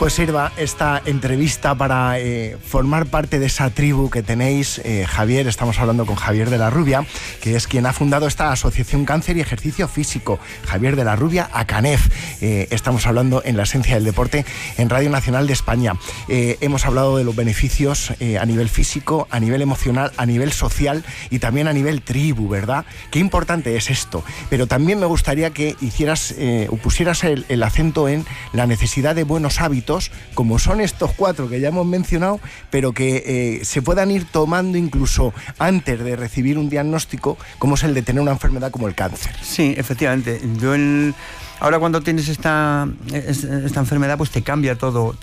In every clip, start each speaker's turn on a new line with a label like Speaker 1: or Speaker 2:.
Speaker 1: Pues sirva esta entrevista para formar parte de esa tribu que tenéis, Javier. Estamos hablando con Javier de la Rubia, que es quien ha fundado esta asociación Cáncer y Ejercicio Físico, Javier de la Rubia, ACANEF. Estamos hablando en La Esencia del Deporte en Radio Nacional de España. Hemos hablado de los beneficios a nivel físico, a nivel emocional, a nivel social y también a nivel tribu, ¿verdad? Qué importante es esto. Pero también me gustaría que hicieras o pusieras el acento en la necesidad de buenos hábitos, como son estos 4 que ya hemos mencionado, pero que se puedan ir tomando incluso antes de recibir un diagnóstico, como es el de tener una enfermedad como el cáncer.
Speaker 2: Sí, efectivamente. Ahora cuando tienes esta enfermedad, pues te cambia toda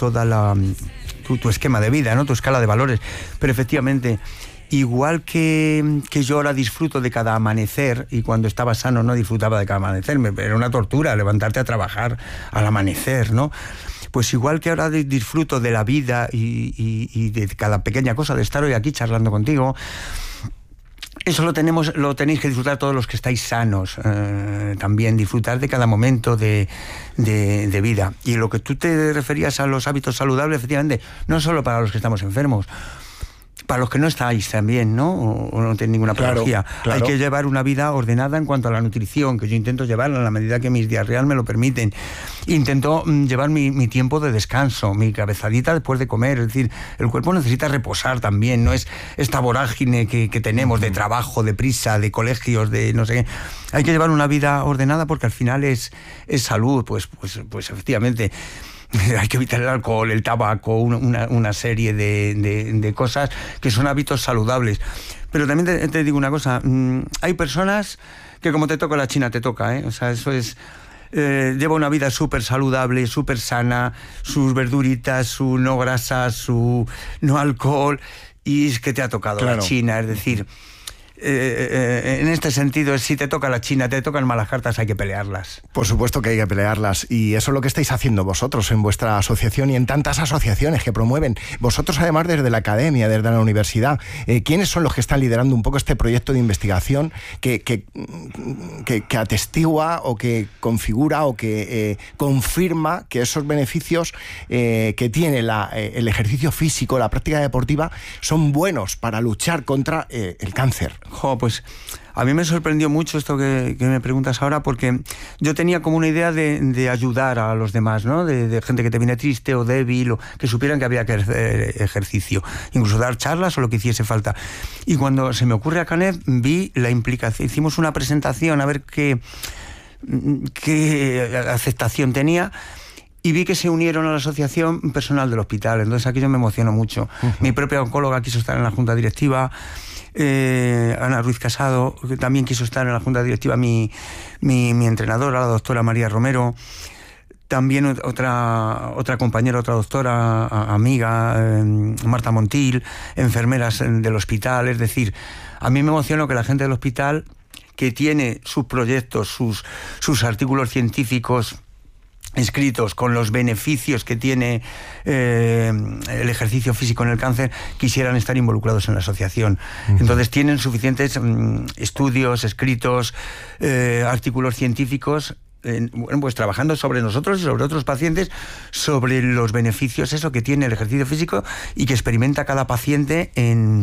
Speaker 2: tu esquema de vida, ¿no? Tu escala de valores. Pero efectivamente, igual que yo ahora disfruto de cada amanecer, y cuando estaba sano no disfrutaba de cada amanecer, era una tortura levantarte a trabajar al amanecer, ¿no? Pues igual que ahora disfruto de la vida y de cada pequeña cosa, de estar hoy aquí charlando contigo, eso lo tenéis que disfrutar todos los que estáis sanos, también disfrutar de cada momento de vida. Y lo que tú te referías a los hábitos saludables, efectivamente, no solo para los que estamos enfermos, para los que no estáis también, ¿no? O no tenéis ninguna patología. Claro. Hay que llevar una vida ordenada en cuanto a la nutrición, que yo intento llevarla en la medida que mis días reales me lo permiten. Intento llevar mi tiempo de descanso, mi cabezadita después de comer. Es decir, el cuerpo necesita reposar también, no es esta vorágine que tenemos de trabajo, de prisa, de colegios, de no sé qué. Hay que llevar una vida ordenada porque al final es salud, pues efectivamente. Hay que evitar el alcohol, el tabaco, una serie de cosas que son hábitos saludables. Pero también te digo una cosa, hay personas que como te toca la China te toca, ¿eh? O sea, eso es... lleva una vida súper saludable, súper sana, sus verduritas, su no grasa, su no alcohol, y es que te ha tocado la China, es decir... en este sentido, si te toca la China, te tocan malas cartas, hay que pelearlas.
Speaker 1: Por supuesto que hay que pelearlas, y eso es lo que estáis haciendo vosotros en vuestra asociación y en tantas asociaciones que promueven. Vosotros, además, desde la academia, desde la universidad, ¿quiénes son los que están liderando un poco este proyecto de investigación que atestigua o que configura o que confirma que esos beneficios que tiene el ejercicio físico, la práctica deportiva, son buenos para luchar contra el cáncer?
Speaker 2: Pues a mí me sorprendió mucho esto que me preguntas ahora, porque yo tenía como una idea de ayudar a los demás, ¿no? De gente que te viene triste o débil, o que supieran que había que hacer ejercicio, incluso dar charlas o lo que hiciese falta. Y cuando se me ocurre a ACANEF, vi la implicación, hicimos una presentación a ver qué aceptación tenía, y vi que se unieron a la asociación personal del hospital. Entonces aquí yo me emociono mucho. Mi propia oncóloga quiso estar en la junta directiva, Ana Ruiz Casado, que también quiso estar en la junta directiva, mi entrenadora, la doctora María Romero, también otra compañera, otra doctora, amiga, Marta Montil, enfermeras del hospital. Es decir, a mí me emocionó que la gente del hospital, que tiene sus proyectos, sus artículos científicos escritos con los beneficios que tiene el ejercicio físico en el cáncer, quisieran estar involucrados en la asociación. Entonces tienen suficientes estudios escritos, artículos científicos, pues trabajando sobre nosotros y sobre otros pacientes, sobre los beneficios que tiene el ejercicio físico y que experimenta cada paciente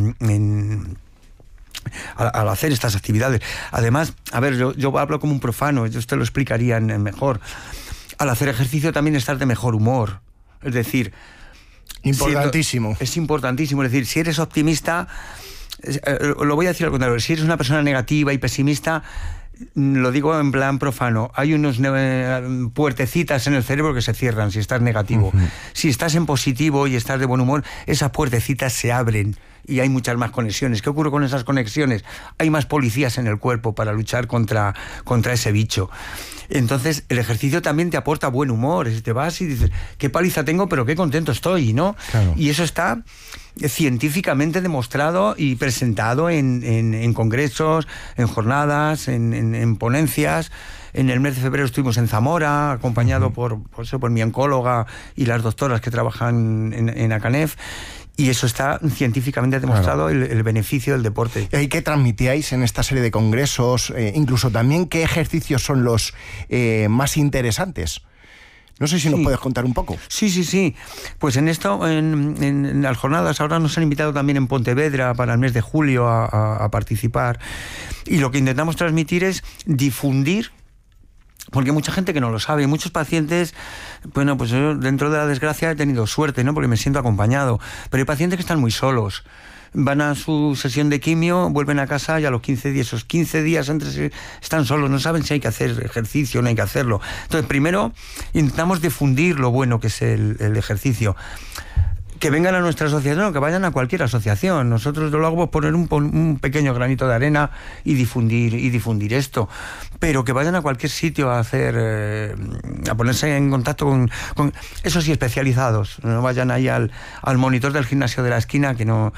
Speaker 2: al hacer estas actividades. Además, a ver, yo hablo como un profano, ellos te lo explicarían mejor. Al hacer ejercicio también estar de mejor humor. Es decir...
Speaker 1: Importantísimo.
Speaker 2: Es importantísimo. Es decir, si eres optimista, lo voy a decir al contrario, si eres una persona negativa y pesimista, lo digo en plan profano, hay unas puertecitas en el cerebro que se cierran si estás negativo. Si estás en positivo y estás de buen humor, esas puertecitas se abren y hay muchas más conexiones. ¿Qué ocurre con esas conexiones? Hay más policías en el cuerpo para luchar contra ese bicho. Entonces, el ejercicio también te aporta buen humor. Te vas y dices, qué paliza tengo, pero qué contento estoy, ¿no? Claro. Y eso está científicamente demostrado y presentado en congresos, en jornadas, en ponencias. En el mes de febrero estuvimos en Zamora, acompañado por mi oncóloga y las doctoras que trabajan en ACANEF. Y eso está científicamente demostrado, claro, el beneficio del deporte.
Speaker 1: ¿Y qué transmitíais en esta serie de congresos? Incluso también, ¿qué ejercicios son los más interesantes? No sé si nos puedes contar un poco.
Speaker 2: Sí. Pues en esto, en las jornadas, ahora nos han invitado también en Pontevedra para el mes de julio a participar. Y lo que intentamos transmitir es difundir, porque hay mucha gente que no lo sabe, muchos pacientes, bueno, pues yo dentro de la desgracia he tenido suerte, ¿no? Porque me siento acompañado, pero hay pacientes que están muy solos. Van a su sesión de quimio, vuelven a casa y a los 15 días, esos 15 días antes están solos, no saben si hay que hacer ejercicio o no hay que hacerlo. Entonces, primero intentamos difundir lo bueno que es el ejercicio. Que vengan a nuestra asociación o que vayan a cualquier asociación. Nosotros lo hago por poner un pequeño granito de arena y difundir esto. Pero que vayan a cualquier sitio a hacer, a ponerse en contacto con esos sí especializados. No vayan ahí al monitor del gimnasio de la esquina, que no.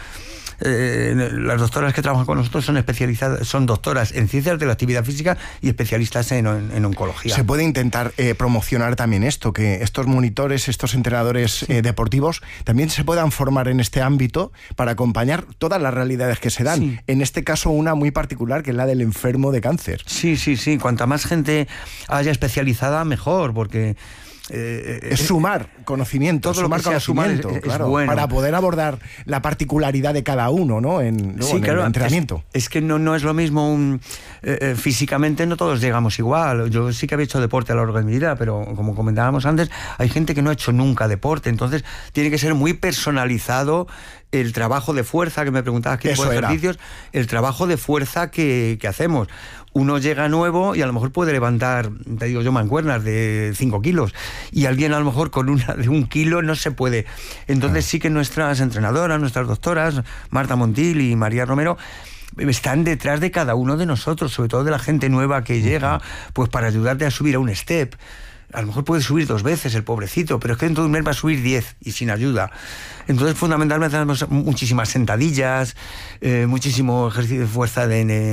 Speaker 2: Las doctoras que trabajan con nosotros son especializadas, son doctoras en ciencias de la actividad física y especialistas en oncología.
Speaker 1: Se puede intentar promocionar también esto, que estos monitores, estos entrenadores deportivos también se puedan formar en este ámbito para acompañar todas las realidades que se dan. Sí. En este caso, una muy particular, que es la del enfermo de cáncer.
Speaker 2: Sí. Cuanta más gente haya especializada, mejor, porque
Speaker 1: es sumar conocimiento,
Speaker 2: todo sumar conocimiento,
Speaker 1: claro,
Speaker 2: es bueno.
Speaker 1: Para poder abordar la particularidad de cada uno, ¿no? En el entrenamiento.
Speaker 2: Es que no es lo mismo físicamente no todos llegamos igual. Yo sí que había hecho deporte a lo largo de mi vida, pero como comentábamos antes, hay gente que no ha hecho nunca deporte, entonces tiene que ser muy personalizado el trabajo de fuerza, que me preguntabas qué tipo de ejercicios, el trabajo de fuerza que hacemos. Uno llega nuevo y a lo mejor puede levantar, te digo yo, mancuernas de 5 kilos, y alguien a lo mejor con una de 1 kilo no se puede. Entonces sí que nuestras entrenadoras, nuestras doctoras, Marta Montil y María Romero, están detrás de cada uno de nosotros, sobre todo de la gente nueva que llega, pues para ayudarte a subir a un step. A lo mejor puede subir 2 veces el pobrecito, pero es que dentro de un mes va a subir 10 y sin ayuda. Entonces, fundamentalmente, hacemos muchísimas sentadillas, muchísimo ejercicio de fuerza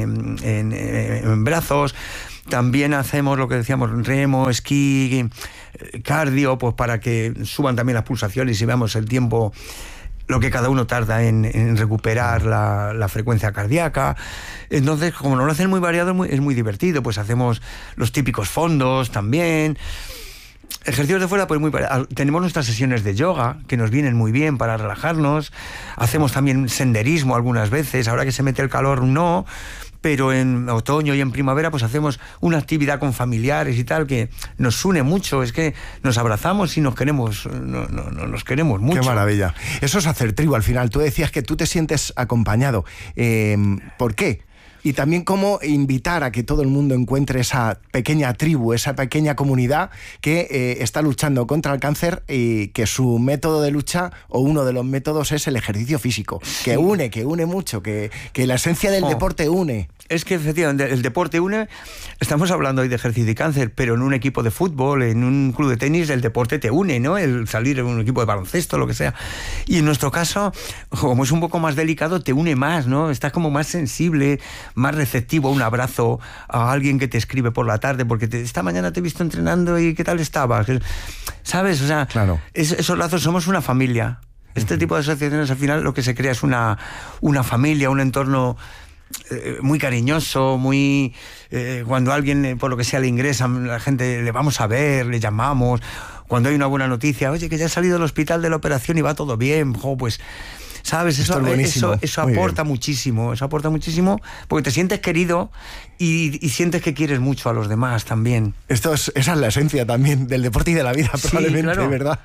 Speaker 2: en brazos. También hacemos lo que decíamos, remo, esquí, cardio, pues para que suban también las pulsaciones y veamos el tiempo, lo que cada uno tarda en recuperar la frecuencia cardíaca. Entonces, como nos lo hacen muy variado, es muy divertido. Pues hacemos los típicos fondos también. Ejercicios de fuerza, pues muy variados. Tenemos nuestras sesiones de yoga, que nos vienen muy bien para relajarnos. Hacemos también senderismo algunas veces. Ahora que se mete el calor, no. Pero en otoño y en primavera pues hacemos una actividad con familiares y tal que nos une mucho, es que nos abrazamos y nos queremos mucho.
Speaker 1: Qué maravilla. Eso es hacer tribu al final. Tú decías que tú te sientes acompañado. ¿Por qué? Y también cómo invitar a que todo el mundo encuentre esa pequeña tribu, esa pequeña comunidad que está luchando contra el cáncer y que su método de lucha, o uno de los métodos, es el ejercicio físico, que une mucho, que la esencia del deporte une.
Speaker 2: Es que efectivamente el deporte une. Estamos hablando hoy de ejercicio y cáncer, pero en un equipo de fútbol, en un club de tenis, el deporte te une, ¿no? El salir en un equipo de baloncesto, lo que sea. Y en nuestro caso, como es un poco más delicado, te une más, ¿no? Estás como más sensible, más receptivo a un abrazo, a alguien que te escribe por la tarde, porque esta mañana te he visto entrenando y ¿qué tal estabas? ¿Sabes? O sea,
Speaker 1: claro.
Speaker 2: Esos lazos, somos una familia. Este tipo de asociaciones, al final, lo que se crea es una familia, un entorno muy cariñoso, muy cuando alguien por lo que sea le ingresa, la gente le vamos a ver, le llamamos, cuando hay una buena noticia, oye, que ya ha salido del hospital de la operación y va todo bien, pues ¿sabes? Eso aporta muchísimo, porque te sientes querido y sientes que quieres mucho a los demás también.
Speaker 1: Esa es la esencia también del deporte y de la vida, probablemente, sí, claro. ¿Verdad?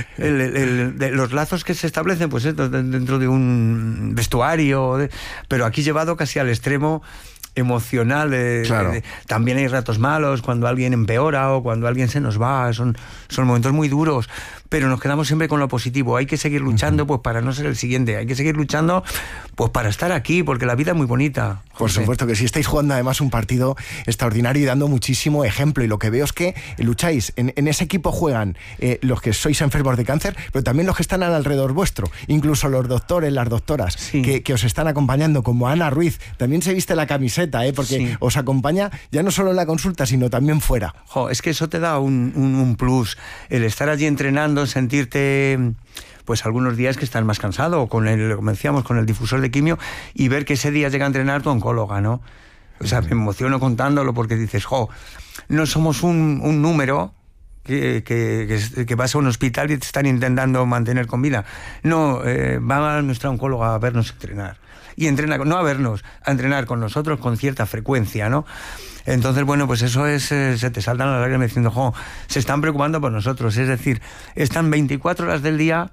Speaker 2: Los lazos que se establecen pues dentro de un vestuario, pero aquí llevado casi al extremo emocional.
Speaker 1: Claro.
Speaker 2: También hay ratos malos, cuando alguien empeora o cuando alguien se nos va, son momentos muy duros, pero nos quedamos siempre con lo positivo. Hay que seguir luchando pues para no ser el siguiente, hay que seguir luchando pues para estar aquí, porque la vida es muy bonita.
Speaker 1: Por supuesto que sí, estáis jugando además un partido extraordinario y dando muchísimo ejemplo, y lo que veo es que lucháis, en ese equipo juegan los que sois enfermos de cáncer, pero también los que están alrededor vuestro, incluso los doctores, las doctoras, sí, que os están acompañando, como Ana Ruiz, también se viste la camiseta, porque sí, os acompaña ya no solo en la consulta, sino también fuera.
Speaker 2: Es que eso te da un plus, el estar allí entrenando, sentirte pues algunos días que estás más cansado, o como decíamos, con el difusor de quimio, y ver que ese día llega a entrenar tu oncóloga, ¿no? O sea, me emociono contándolo porque dices, no somos un número, que vas a un hospital y te están intentando mantener con vida. No, va nuestra oncóloga a vernos entrenar. Y entrena, no a vernos, a entrenar con nosotros con cierta frecuencia, ¿no? Entonces, bueno, pues eso es, se te saltan las lágrimas diciendo, jo, se están preocupando por nosotros. Es decir, están 24 horas del día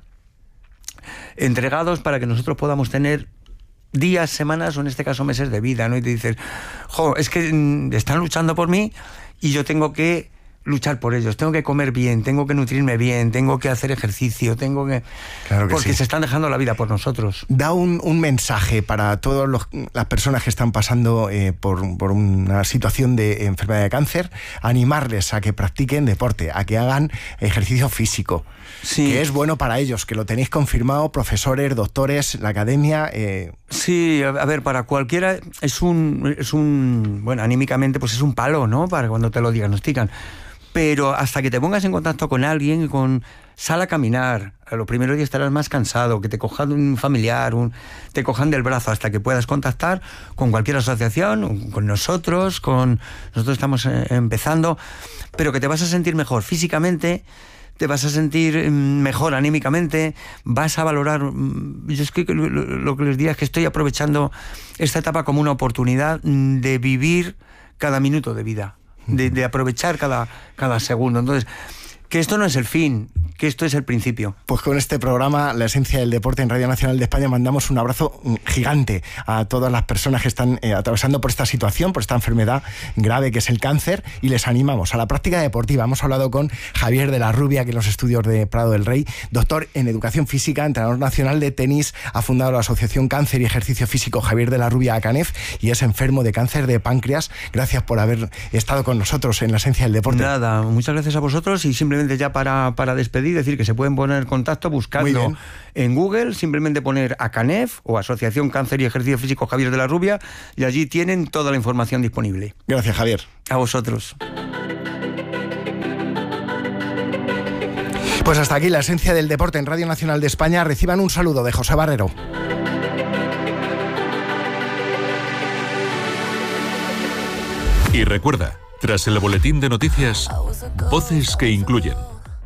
Speaker 2: entregados para que nosotros podamos tener días, semanas o en este caso meses de vida, ¿no? Y te dices, jo, es que están luchando por mí y yo tengo que luchar por ellos, tengo que comer bien, tengo que nutrirme bien, tengo que hacer ejercicio, tengo que...
Speaker 1: Claro que
Speaker 2: porque
Speaker 1: sí.
Speaker 2: se están dejando la vida por nosotros.
Speaker 1: Da un mensaje para todas las personas que están pasando por una situación de enfermedad de cáncer, animarles a que practiquen deporte, a que hagan ejercicio físico,
Speaker 2: sí,
Speaker 1: que es bueno para ellos, que lo tenéis confirmado, profesores, doctores, la academia...
Speaker 2: Sí, a ver, para cualquiera es un... Bueno, anímicamente pues es un palo, ¿no? Para cuando te lo diagnostican. Pero hasta que te pongas en contacto con alguien, sal a caminar. A los primeros días estarás más cansado, que te cojan un familiar, te cojan del brazo hasta que puedas contactar con cualquier asociación, con nosotros. Nosotros estamos empezando, pero que te vas a sentir mejor físicamente, te vas a sentir mejor anímicamente, vas a valorar... Yo es que lo que les diría es que estoy aprovechando esta etapa como una oportunidad de vivir cada minuto de vida. De aprovechar cada segundo. Entonces, que esto no es el fin, que esto es el principio.
Speaker 1: Pues con este programa, La Esencia del Deporte en Radio Nacional de España, mandamos un abrazo gigante a todas las personas que están atravesando por esta situación, por esta enfermedad grave que es el cáncer, y les animamos a la práctica deportiva. Hemos hablado con Javier de la Rubia, que en los estudios de Prado del Rey, doctor en Educación Física, entrenador nacional de tenis, ha fundado la Asociación Cáncer y Ejercicio Físico Javier de la Rubia ACANEF y es enfermo de cáncer de páncreas. Gracias por haber estado con nosotros en La Esencia del Deporte.
Speaker 2: Nada, muchas gracias a vosotros y simplemente ya para despedir, decir que se pueden poner en contacto buscando en Google, simplemente poner ACANEF o Asociación Cáncer y Ejercicio Físico Javier de la Rubia y allí tienen toda la información disponible.
Speaker 1: Gracias, Javier.
Speaker 2: A vosotros.
Speaker 1: Pues hasta aquí La Esencia del Deporte en Radio Nacional de España. Reciban un saludo de José Barrero.
Speaker 3: Y recuerda, tras el boletín de noticias, voces que incluyen.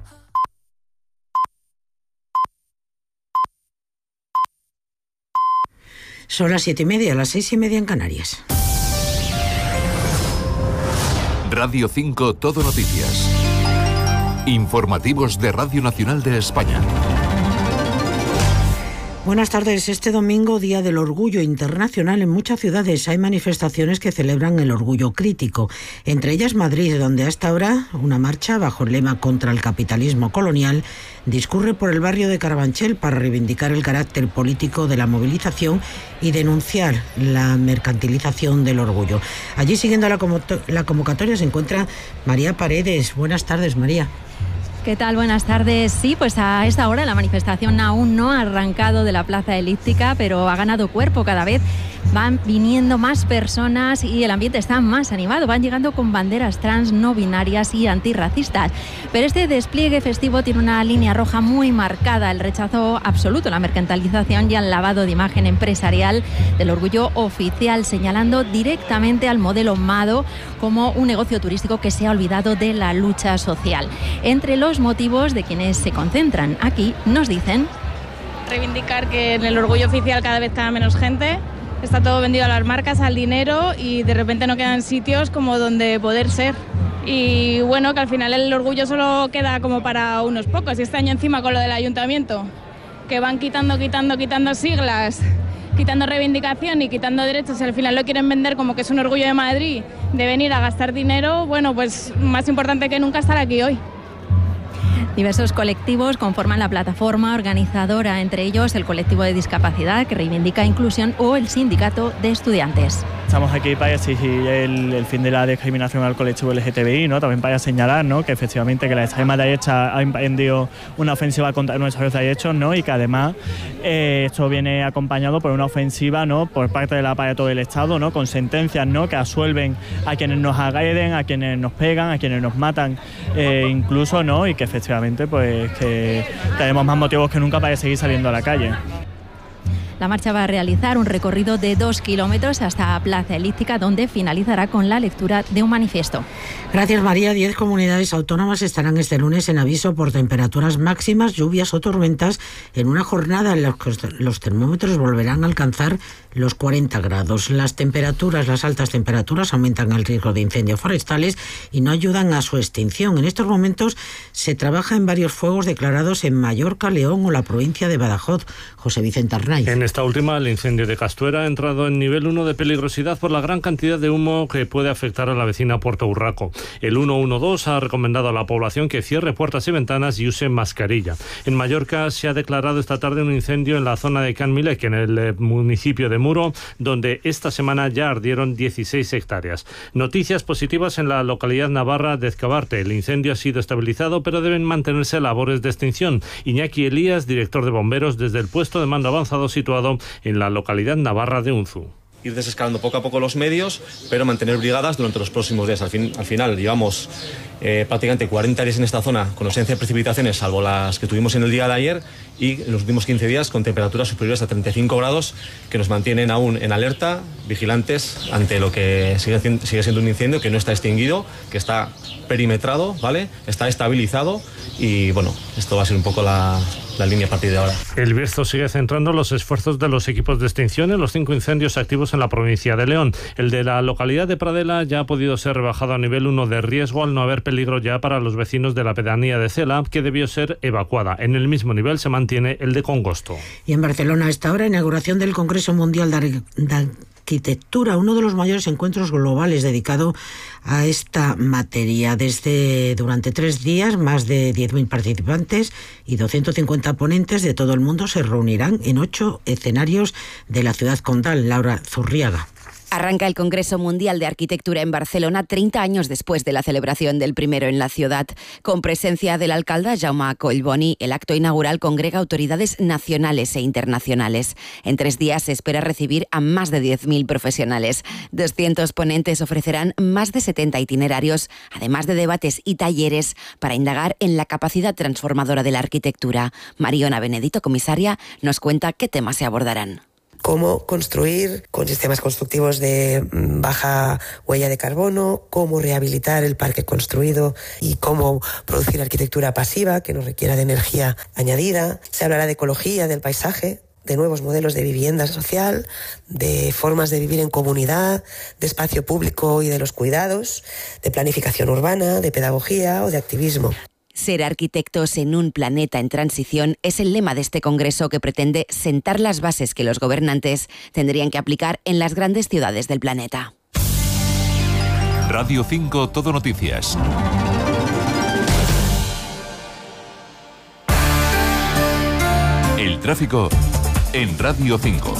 Speaker 4: Son las 7:30, las 6:30 en Canarias.
Speaker 3: Radio 5 Todo Noticias. Informativos de Radio Nacional de España.
Speaker 4: Buenas tardes. Este domingo, Día del Orgullo Internacional, en muchas ciudades hay manifestaciones que celebran el orgullo crítico. Entre ellas Madrid, donde hasta ahora una marcha bajo el lema contra el capitalismo colonial discurre por el barrio de Carabanchel para reivindicar el carácter político de la movilización y denunciar la mercantilización del orgullo. Allí, siguiendo la convocatoria, se encuentra María Paredes. Buenas tardes, María.
Speaker 5: ¿Qué tal? Buenas tardes. Sí, pues a esta hora la manifestación aún no ha arrancado de la Plaza Elíptica, pero ha ganado cuerpo cada vez. Van viniendo más personas y el ambiente está más animado. Van llegando con banderas trans, no binarias y antirracistas. Pero este despliegue festivo tiene una línea roja muy marcada: el rechazo absoluto a la mercantilización y al lavado de imagen empresarial del orgullo oficial, señalando directamente al modelo MADO como un negocio turístico que se ha olvidado de la lucha social. Entre los motivos de quienes se concentran aquí nos dicen:
Speaker 6: reivindicar que en el orgullo oficial cada vez queda menos gente. Está todo vendido a las marcas, al dinero, y de repente no quedan sitios como donde poder ser. Y bueno, que al final el orgullo solo queda como para unos pocos. Y este año encima con lo del ayuntamiento, que van quitando siglas, quitando reivindicación y quitando derechos, y al final lo quieren vender como que es un orgullo de Madrid, de venir a gastar dinero. Bueno, pues más importante que nunca estar aquí hoy.
Speaker 5: Diversos colectivos conforman la plataforma organizadora, entre ellos el colectivo de discapacidad, que reivindica inclusión, o el sindicato de estudiantes.
Speaker 7: Estamos aquí para exigir el fin de la discriminación al colectivo LGTBI, ¿no? También para señalar, ¿no?, que efectivamente que la extrema derecha ha emprendido una ofensiva contra nuestros derechos, ¿no?, y que además esto viene acompañado por una ofensiva, ¿no?, por parte del aparato del Estado, ¿no?, con sentencias, ¿no?, que absuelven a quienes nos agreden, a quienes nos pegan, a quienes nos matan, incluso, ¿no?, y que efectivamente pues que tenemos más motivos que nunca para seguir saliendo a la calle.
Speaker 5: La marcha va a realizar un recorrido de 2 kilómetros hasta Plaza Elíptica, donde finalizará con la lectura de un manifiesto.
Speaker 4: Gracias, María. 10 comunidades autónomas estarán este lunes en aviso por temperaturas máximas, lluvias o tormentas en una jornada en la que los termómetros volverán a alcanzar los 40 grados. Las altas temperaturas aumentan el riesgo de incendios forestales y no ayudan a su extinción. En estos momentos se trabaja en varios fuegos declarados en Mallorca, León o la provincia de Badajoz. José Vicente Arnaiz.
Speaker 8: En esta última, el incendio de Castuera ha entrado en nivel 1 de peligrosidad por la gran cantidad de humo que puede afectar a la vecina Puerto Urraco. El 112 ha recomendado a la población que cierre puertas y ventanas y use mascarilla. En Mallorca se ha declarado esta tarde un incendio en la zona de Can Milec, en el municipio de Muro, donde esta semana ya ardieron 16 hectáreas. Noticias positivas en la localidad navarra de Ezcabarte. El incendio ha sido estabilizado, pero deben mantenerse labores de extinción. Iñaki Elías, director de bomberos, desde el puesto de mando avanzado situado en la localidad navarra de Unzu.
Speaker 9: Ir desescalando poco a poco los medios, pero mantener brigadas durante los próximos días. Al final llevamos prácticamente 40 días en esta zona con ausencia de precipitaciones, salvo las que tuvimos en el día de ayer, y en los últimos 15 días con temperaturas superiores a 35 grados que nos mantienen aún en alerta, vigilantes ante lo que sigue siendo un incendio que no está extinguido, que está perimetrado, ¿vale? Está estabilizado y bueno, esto va a ser un poco la línea a partir de ahora.
Speaker 8: El Bierzo sigue centrando los esfuerzos de los equipos de extinción en los 5 incendios activos en la provincia de León. El de la localidad de Pradela ya ha podido ser rebajado a nivel 1 de riesgo al no haber peligro ya para los vecinos de la pedanía de Cela, que debió ser evacuada. En el mismo nivel se mantiene el de Congosto.
Speaker 4: Y en Barcelona, a esta hora, inauguración del Congreso Mundial de Arquitectura, uno de los mayores encuentros globales dedicado a esta materia. Durante 3 días, más de 10.000 participantes y 250 ponentes de todo el mundo se reunirán en 8 escenarios de la ciudad condal. Laura Zurriaga.
Speaker 10: Arranca el Congreso Mundial de Arquitectura en Barcelona 30 años después de la celebración del primero en la ciudad. Con presencia del alcalde Jaume Collboni, el acto inaugural congrega autoridades nacionales e internacionales. En 3 días se espera recibir a más de 10.000 profesionales. 200 ponentes ofrecerán más de 70 itinerarios, además de debates y talleres para indagar en la capacidad transformadora de la arquitectura. Mariona Benedito, comisaria, nos cuenta qué temas se abordarán.
Speaker 11: Cómo construir con sistemas constructivos de baja huella de carbono, cómo rehabilitar el parque construido y cómo producir arquitectura pasiva que no requiera de energía añadida. Se hablará de ecología, del paisaje, de nuevos modelos de vivienda social, de formas de vivir en comunidad, de espacio público y de los cuidados, de planificación urbana, de pedagogía o de activismo.
Speaker 10: Ser arquitectos en un planeta en transición es el lema de este congreso que pretende sentar las bases que los gobernantes tendrían que aplicar en las grandes ciudades del planeta.
Speaker 3: Radio 5 Todo Noticias. El tráfico en Radio 5.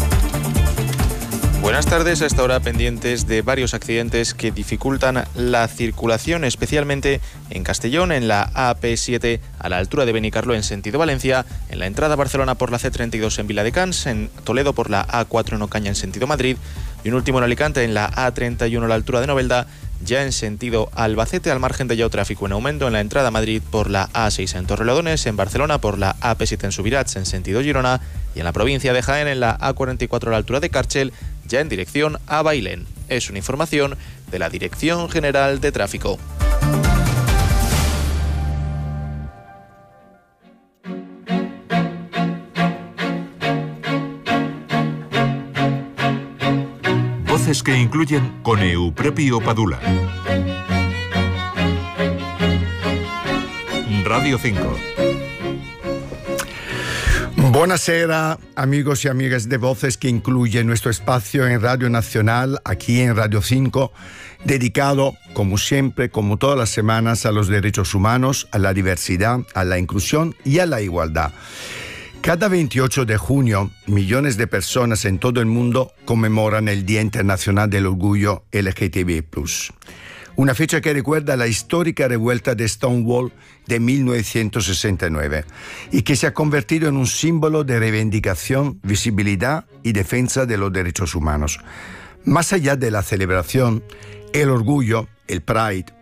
Speaker 12: Buenas tardes, hasta ahora pendientes de varios accidentes que dificultan la circulación, especialmente en Castellón, en la AP7 a la altura de Benicarló en sentido Valencia, en la entrada a Barcelona por la C32 en Viladecans, en Toledo por la A4 en Ocaña en sentido Madrid y un último en Alicante en la A31 a la altura de Novelda, ya en sentido Albacete, al margen de ya tráfico en aumento en la entrada a Madrid por la A6 en Torrelodones, en Barcelona por la AP7 en Subirats en sentido Girona y en la provincia de Jaén en la A44 a la altura de Càrchel, ya en dirección a Bailén. Es una información de la Dirección General de Tráfico.
Speaker 3: Voces que incluyen con Eupropio Padula. Radio 5.
Speaker 13: Buonasera, amigos y amigas de Voces que incluye nuestro espacio en Radio Nacional, aquí en Radio 5, dedicado, como siempre, como todas las semanas, a los derechos humanos, a la diversidad, a la inclusión y a la igualdad. Cada 28 de junio, millones de personas en todo el mundo conmemoran el Día Internacional del Orgullo LGTB+. Una fecha que recuerda la histórica revuelta de Stonewall de 1969 y que se ha convertido en un símbolo de reivindicación, visibilidad y defensa de los derechos humanos. Más allá de la celebración, el orgullo, el Pride,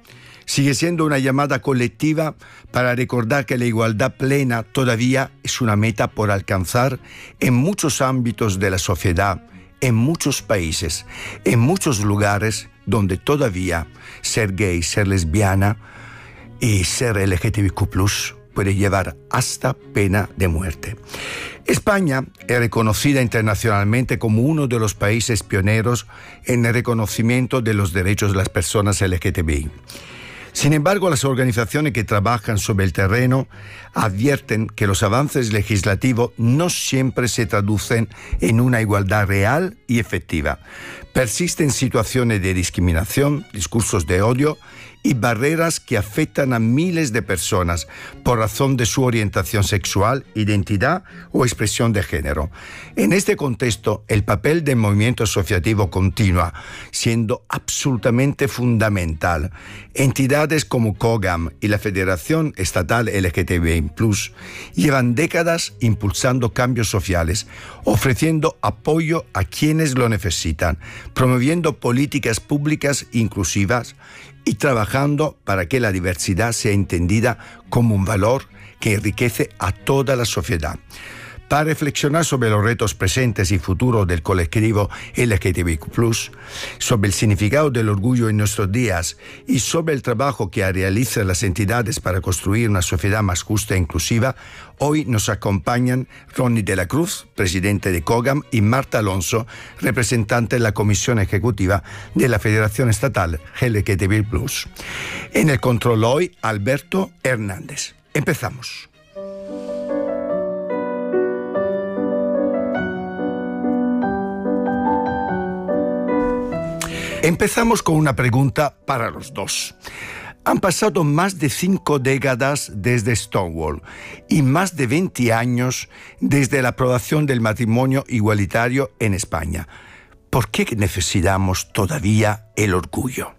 Speaker 13: Sigue siendo una llamada colectiva para recordar que la igualdad plena todavía es una meta por alcanzar en muchos ámbitos de la sociedad, en muchos países, en muchos lugares donde todavía ser gay, ser lesbiana y ser LGTBQ+ puede llevar hasta pena de muerte. España es reconocida internacionalmente como uno de los países pioneros en el reconocimiento de los derechos de las personas LGTBI. Sin embargo, las organizaciones que trabajan sobre el terreno advierten que los avances legislativos no siempre se traducen en una igualdad real y efectiva. Persisten situaciones de discriminación, discursos de odio y barreras que afectan a miles de personas por razón de su orientación sexual, identidad o expresión de género. En este contexto, el papel del movimiento asociativo continúa siendo absolutamente fundamental. Entidades como COGAM y la Federación Estatal LGTBI+ llevan décadas impulsando cambios sociales, ofreciendo apoyo a quienes lo necesitan, promoviendo políticas públicas inclusivas y trabajando para que la diversidad sea entendida como un valor que enriquece a toda la sociedad. Para reflexionar sobre los retos presentes y futuros del colectivo LGTBIQ+, sobre el significado del orgullo en nuestros días y sobre el trabajo que realizan las entidades para construir una sociedad más justa e inclusiva, hoy nos acompañan Ronnie de la Cruz, presidente de COGAM, y Marta Alonso, representante de la Comisión Ejecutiva de la Federación Estatal LGTBI+. En el control hoy, Alberto Hernández. Empezamos. Empezamos con una pregunta para los dos. Han pasado más de 5 décadas desde Stonewall y más de 20 años desde la aprobación del matrimonio igualitario en España. ¿Por qué necesitamos todavía el orgullo?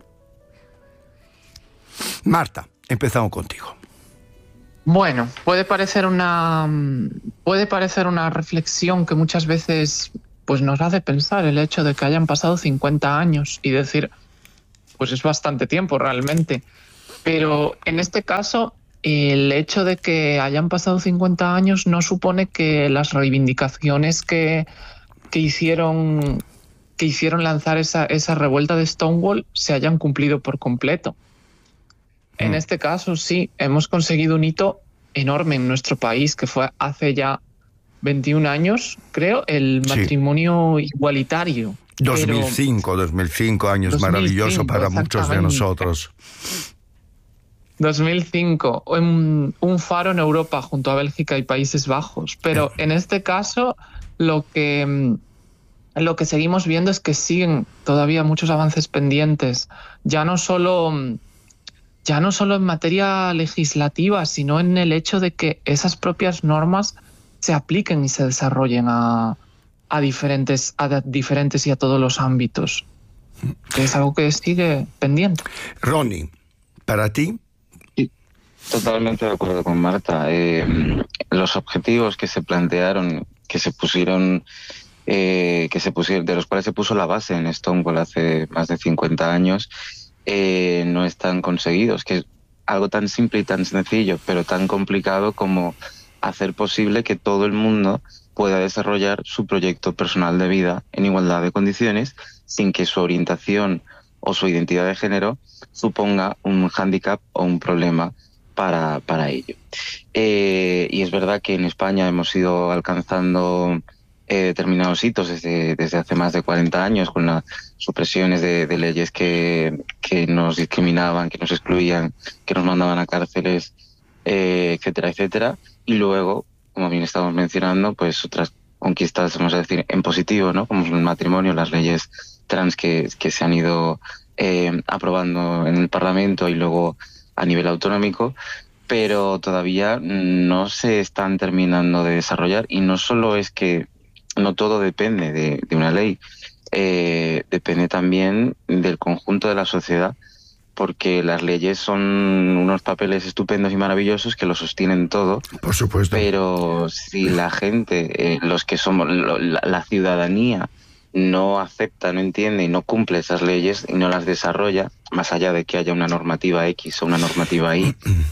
Speaker 13: Marta, empezamos contigo.
Speaker 14: Bueno, puede parecer una reflexión que muchas veces pues nos hace pensar el hecho de que hayan pasado 50 años y decir, pues es bastante tiempo realmente. Pero en este caso, el hecho de que hayan pasado 50 años no supone que las reivindicaciones que hicieron lanzar esa revuelta de Stonewall se hayan cumplido por completo. En este caso, sí, hemos conseguido un hito enorme en nuestro país, que fue hace ya 21 años, creo, el matrimonio igualitario.
Speaker 13: 2005 años maravilloso para muchos de nosotros.
Speaker 14: 2005, un faro en Europa junto a Bélgica y Países Bajos. Pero en este caso, lo que seguimos viendo es que siguen todavía muchos avances pendientes, ya no solo en materia legislativa, sino en el hecho de que esas propias normas se apliquen y se desarrollen a diferentes y a todos los ámbitos, que es algo que sigue pendiente.
Speaker 13: Ronnie, ¿para ti?
Speaker 15: Sí, totalmente de acuerdo con Marta. Los objetivos que se plantearon, de los cuales se puso la base en Stonewall hace más de 50 años, no están conseguidos, que es algo tan simple y tan sencillo, pero tan complicado como hacer posible que todo el mundo pueda desarrollar su proyecto personal de vida en igualdad de condiciones, sin que su orientación o su identidad de género suponga un hándicap o un problema para ello. Y es verdad que en España hemos ido alcanzando determinados hitos desde hace más de 40 años, con las supresiones de leyes que nos discriminaban, que nos excluían, que nos mandaban a cárceles, etcétera, etcétera. Y luego, como bien estamos mencionando, pues otras conquistas, vamos a decir, en positivo, ¿no? Como el matrimonio, las leyes trans que se han ido aprobando en el Parlamento y luego a nivel autonómico, pero todavía no se están terminando de desarrollar. Y no solo es que no todo depende de una ley, depende también del conjunto de la sociedad, porque las leyes son unos papeles estupendos y maravillosos que lo sostienen todo.
Speaker 13: Por supuesto.
Speaker 15: Pero si la gente, los que somos, la ciudadanía, no acepta, no entiende y no cumple esas leyes y no las desarrolla, más allá de que haya una normativa X o una normativa Y,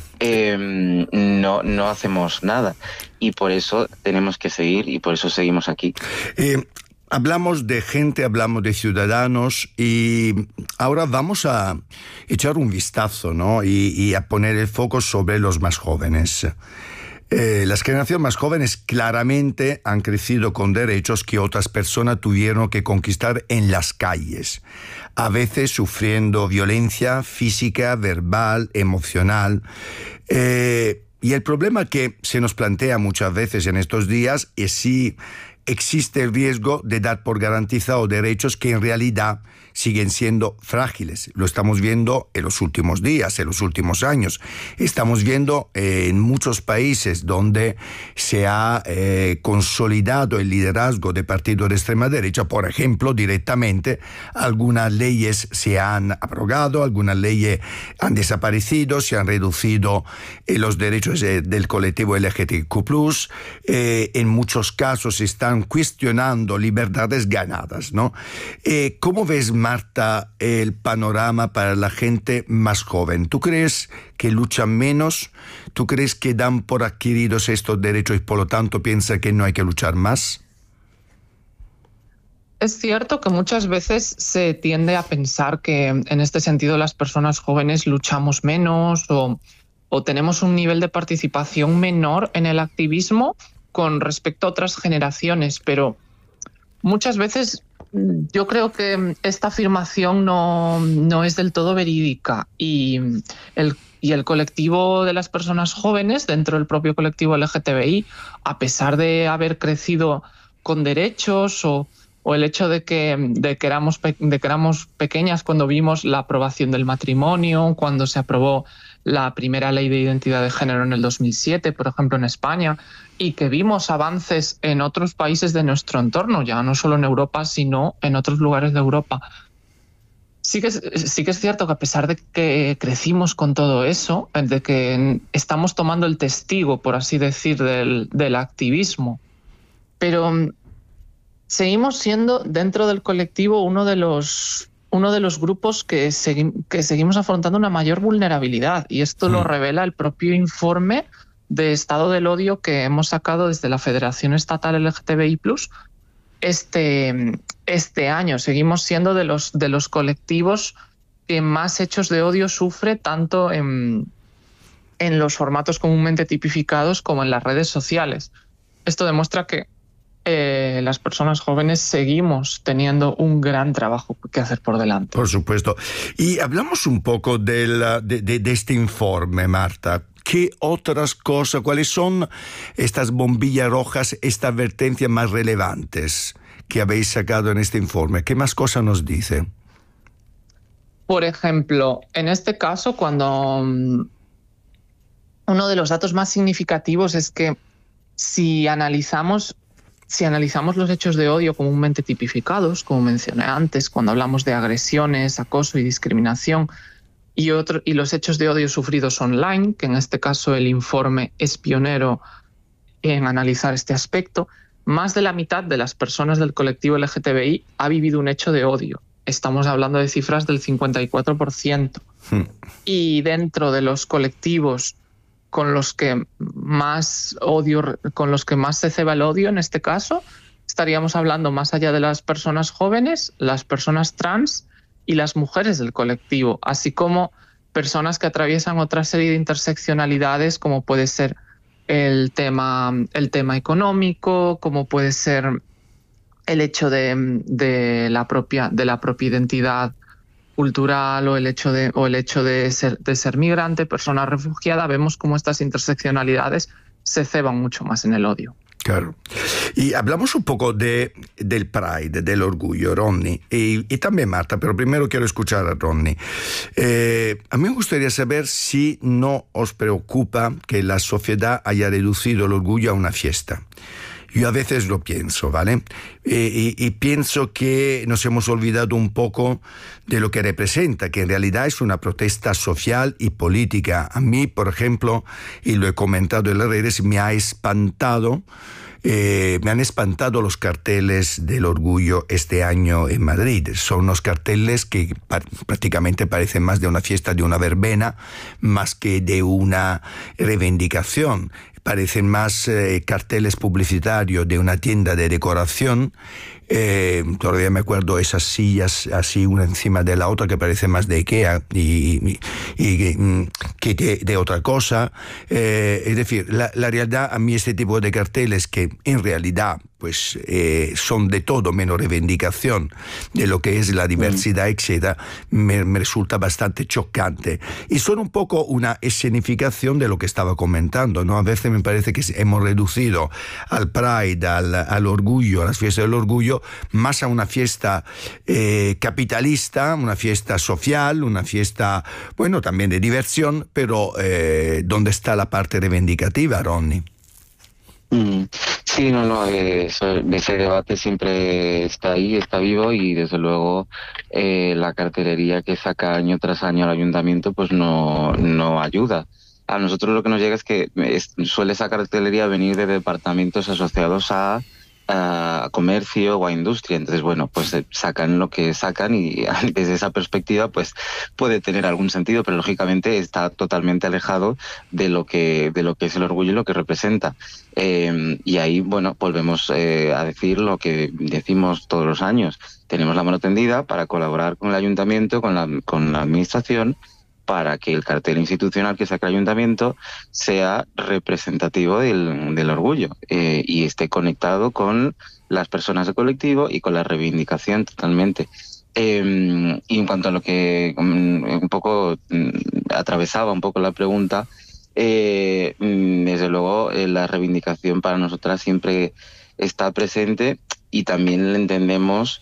Speaker 15: no hacemos nada. Y por eso tenemos que seguir y por eso seguimos aquí.
Speaker 13: Hablamos de gente, hablamos de ciudadanos y ahora vamos a echar un vistazo, ¿no? y a poner el foco sobre los más jóvenes. Las generaciones más jóvenes claramente han crecido con derechos que otras personas tuvieron que conquistar en las calles, a veces sufriendo violencia física, verbal, emocional. Y el problema que se nos plantea muchas veces en estos días es si existe el riesgo de dar por garantizado derechos que en realidad siguen siendo frágiles. Lo estamos viendo en los últimos días, en los últimos años. Estamos viendo en muchos países donde se ha consolidado el liderazgo de partidos de extrema derecha, por ejemplo, directamente, algunas leyes se han abrogado, algunas leyes han desaparecido, se han reducido los derechos del colectivo LGTBQ+, en muchos casos se están cuestionando libertades ganadas, ¿no? ¿Cómo ves, Marta, el panorama para la gente más joven? ¿Tú crees que luchan menos? ¿Tú crees que dan por adquiridos estos derechos y por lo tanto piensan que no hay que luchar más?
Speaker 14: Es cierto que muchas veces se tiende a pensar que en este sentido las personas jóvenes luchamos menos o tenemos un nivel de participación menor en el activismo con respecto a otras generaciones, pero muchas veces yo creo que esta afirmación no es del todo verídica y el colectivo de las personas jóvenes dentro del propio colectivo LGTBI, a pesar de haber crecido con derechos o el hecho de que éramos pequeñas cuando vimos la aprobación del matrimonio, cuando se aprobó la primera ley de identidad de género en el 2007, por ejemplo, en España, y que vimos avances en otros países de nuestro entorno, ya no solo en Europa, sino en otros lugares de Europa. Sí que es cierto que a pesar de que crecimos con todo eso, de que estamos tomando el testigo, por así decir, del activismo, pero seguimos siendo dentro del colectivo uno de los grupos que seguimos afrontando una mayor vulnerabilidad, y esto lo revela el propio informe de Estado del Odio que hemos sacado desde la Federación Estatal LGTBI+, este año. Seguimos siendo de los colectivos que más hechos de odio sufre, tanto en los formatos comúnmente tipificados como en las redes sociales. Esto demuestra que las personas jóvenes seguimos teniendo un gran trabajo que hacer por delante.
Speaker 13: Por supuesto. Y hablamos un poco de este informe, Marta. ¿Qué otras cosas, cuáles son estas bombillas rojas, estas advertencias más relevantes que habéis sacado en este informe? ¿Qué más cosas nos dice?
Speaker 14: Por ejemplo, en este caso, cuando uno de los datos más significativos es que si analizamos los hechos de odio comúnmente tipificados, como mencioné antes, cuando hablamos de agresiones, acoso y discriminación, y los hechos de odio sufridos online, que en este caso el informe es pionero en analizar este aspecto, más de la mitad de las personas del colectivo LGTBI ha vivido un hecho de odio. Estamos hablando de cifras del 54%. Y dentro de los colectivos con los que más se ceba el odio, en este caso, estaríamos hablando más allá de las personas jóvenes, las personas trans y las mujeres del colectivo, así como personas que atraviesan otra serie de interseccionalidades, como puede ser el tema económico, como puede ser el hecho de la propia identidad cultural o el hecho de ser migrante, persona refugiada. Vemos cómo estas interseccionalidades se ceban mucho más en el odio.
Speaker 13: Claro. Y hablamos un poco del Pride, del orgullo, Ronnie, y también Marta, pero primero quiero escuchar a Ronnie. A mí me gustaría saber si no os preocupa que la sociedad haya reducido el orgullo a una fiesta. Yo a veces lo pienso, ¿vale? Y pienso que nos hemos olvidado un poco de lo que representa, que en realidad es una protesta social y política. A mí, por ejemplo, y lo he comentado en las redes, me ha espantado me han espantado los carteles del orgullo este año en Madrid. Son unos carteles que prácticamente parecen más de una fiesta, de una verbena, más que de una reivindicación. Parecen más carteles publicitarios de una tienda de decoración. Todavía me acuerdo esas sillas así una encima de la otra que parecen más de Ikea que de otra cosa. Es decir, la realidad, a mí este tipo de carteles que en realidad pues son de todo menos reivindicación de lo que es la diversidad, etcétera, me resulta bastante chocante. Y son un poco una escenificación de lo que estaba comentando, ¿no? A veces me parece que hemos reducido al Pride, al orgullo, a las fiestas del orgullo, más a una fiesta capitalista, una fiesta social, una fiesta, bueno, también de diversión, pero ¿dónde está la parte reivindicativa, Ronnie?
Speaker 15: Sí, ese debate siempre está ahí, está vivo, y desde luego la cartelería que saca año tras año el ayuntamiento pues no ayuda. A nosotros lo que nos llega es que suele esa cartelería venir de departamentos asociados a comercio o a industria. Entonces, bueno, pues sacan lo que sacan, y desde esa perspectiva pues puede tener algún sentido, pero lógicamente está totalmente alejado de lo que es el orgullo y lo que representa. Y ahí, bueno, volvemos a decir lo que decimos todos los años. Tenemos la mano tendida para colaborar con el ayuntamiento, con la administración, para que el cartel institucional que saca el ayuntamiento sea representativo del orgullo y esté conectado con las personas del colectivo y con la reivindicación totalmente. Y en cuanto a lo que un poco atravesaba un poco la pregunta, desde luego la reivindicación para nosotras siempre está presente, y también entendemos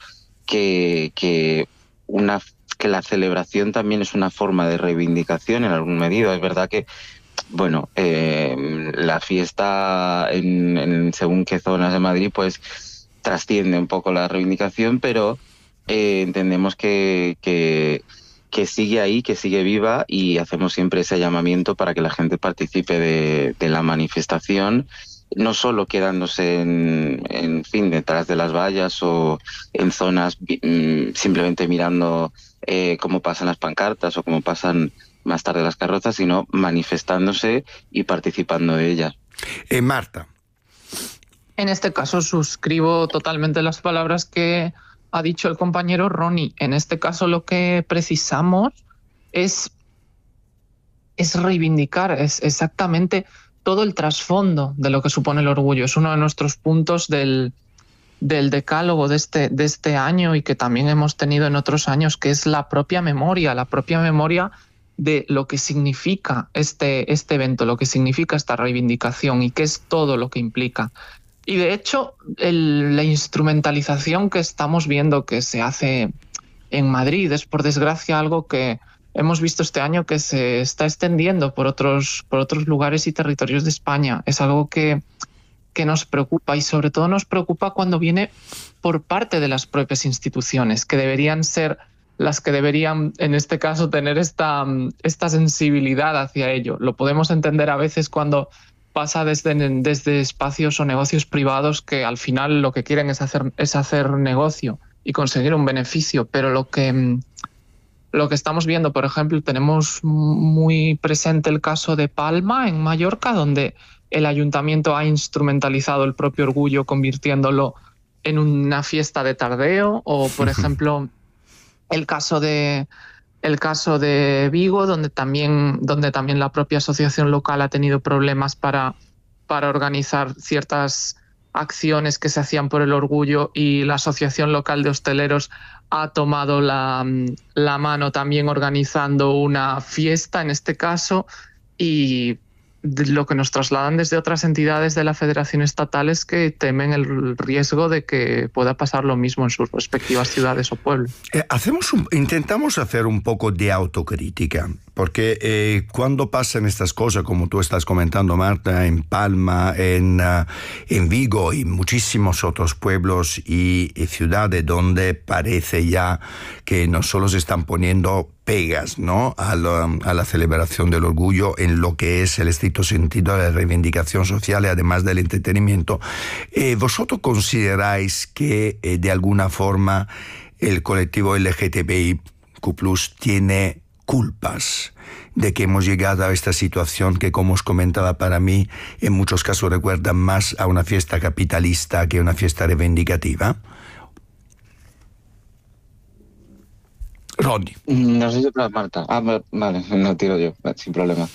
Speaker 15: que la celebración también es una forma de reivindicación en algún medida. Es verdad que, bueno, la fiesta en según qué zonas de Madrid pues trasciende un poco la reivindicación, pero entendemos que sigue ahí, que sigue viva, y hacemos siempre ese llamamiento para que la gente participe de la manifestación, no solo quedándose en fin, detrás de las vallas o en zonas simplemente mirando cómo pasan las pancartas o cómo pasan más tarde las carrozas, sino manifestándose y participando de ellas.
Speaker 13: Marta.
Speaker 14: En este caso suscribo totalmente las palabras que ha dicho el compañero Ronnie. En este caso lo que precisamos es reivindicar, es exactamente todo el trasfondo de lo que supone el orgullo. Es uno de nuestros puntos del decálogo de este año, y que también hemos tenido en otros años, que es la propia memoria de lo que significa este evento, lo que significa esta reivindicación y qué es todo lo que implica. Y de hecho, la instrumentalización que estamos viendo que se hace en Madrid es, por desgracia, algo que hemos visto este año que se está extendiendo por otros lugares y territorios de España. Es algo que nos preocupa, y sobre todo nos preocupa cuando viene por parte de las propias instituciones, que deberían ser las que deberían, en este caso, tener esta sensibilidad hacia ello. Lo podemos entender a veces cuando pasa desde espacios o negocios privados que al final lo que quieren es hacer negocio y conseguir un beneficio, pero lo que estamos viendo, por ejemplo, tenemos muy presente el caso de Palma, en Mallorca, donde el ayuntamiento ha instrumentalizado el propio orgullo convirtiéndolo en una fiesta de tardeo, o por ejemplo el caso de Vigo, donde también la propia asociación local ha tenido problemas para organizar ciertas acciones que se hacían por el orgullo, y la asociación local de hosteleros ha tomado la mano también organizando una fiesta en este caso, y lo que nos trasladan desde otras entidades de la Federación Estatal es que temen el riesgo de que pueda pasar lo mismo en sus respectivas ciudades o pueblos.
Speaker 13: Intentamos hacer un poco de autocrítica. porque cuando pasan estas cosas, como tú estás comentando, Marta, en Palma, en Vigo y muchísimos otros pueblos y ciudades donde parece ya que no solo se están poniendo pegas, ¿no?, a la celebración del orgullo en lo que es el estricto sentido de la reivindicación social y además del entretenimiento, ¿vosotros consideráis que de alguna forma el colectivo LGTBIQ+ tiene culpas de que hemos llegado a esta situación que, como os comentaba, para mí en muchos casos recuerda más a una fiesta capitalista que a una fiesta reivindicativa? Ronnie.
Speaker 15: No sé si Marta. Vale, no tiro yo, sin problema.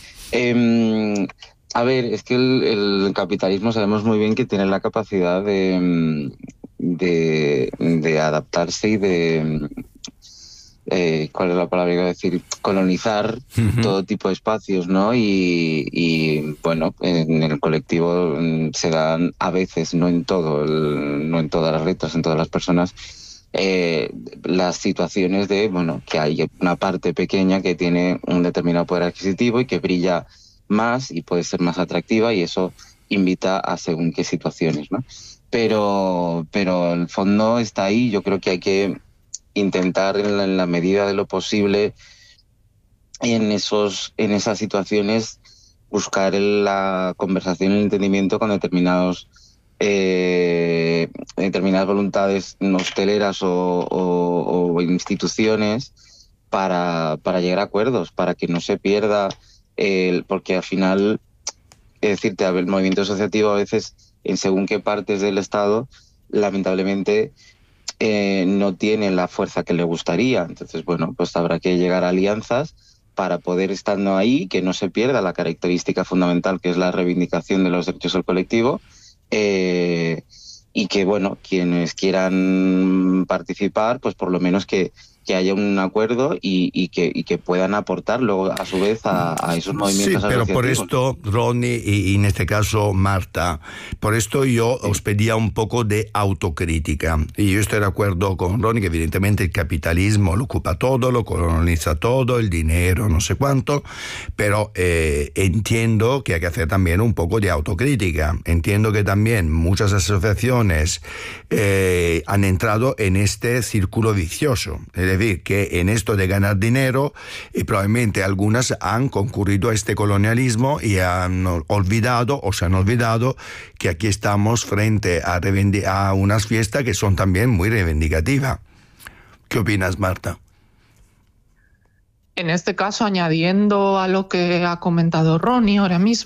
Speaker 15: A ver, es que el capitalismo sabemos muy bien que tiene la capacidad de adaptarse y de... ¿cuál es la palabra que iba a decir? Colonizar todo tipo de espacios, ¿no? Y bueno, en el colectivo se dan a veces, no en todas las letras, en todas las personas, las situaciones de, bueno, que hay una parte pequeña que tiene un determinado poder adquisitivo y que brilla más y puede ser más atractiva, y eso invita a según qué situaciones, ¿no? Pero el fondo está ahí. Yo creo que hay que intentar en la medida de lo posible en esas situaciones buscar la conversación y el entendimiento con determinadas voluntades hosteleras o instituciones para llegar a acuerdos, para que no se pierda porque al final, es decirte, el movimiento asociativo a veces en según qué partes del Estado lamentablemente no tiene la fuerza que le gustaría. Entonces, bueno, pues habrá que llegar a alianzas para poder, estando ahí, que no se pierda la característica fundamental que es la reivindicación de los derechos del colectivo, y que, bueno, quienes quieran participar, pues por lo menos que haya un acuerdo y que puedan aportar luego a su vez a esos movimientos asociativos.
Speaker 13: Sí, pero por esto, Ronnie, y en este caso Marta, por esto yo os pedía un poco de autocrítica. Y yo estoy de acuerdo con Ronnie que evidentemente el capitalismo lo ocupa todo, lo coloniza todo, el dinero, no sé cuánto, pero entiendo que hay que hacer también un poco de autocrítica. Entiendo que también muchas asociaciones han entrado en este círculo vicioso. Es decir, que en esto de ganar dinero, y probablemente algunas han concurrido a este colonialismo y se han olvidado que aquí estamos frente a unas fiestas que son también muy reivindicativas. ¿Qué opinas, Marta?
Speaker 14: En este caso, añadiendo a lo que ha comentado Ronnie ahora mismo,